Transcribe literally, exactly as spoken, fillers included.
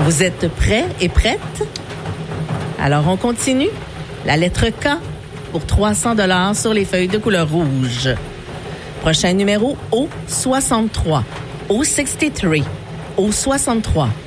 Vous êtes prêts et prêtes? Alors, on continue. La lettre K pour trois cents dollars sur les feuilles de couleur rouge. Prochain numéro, O soixante-trois. O soixante-trois. O soixante-trois.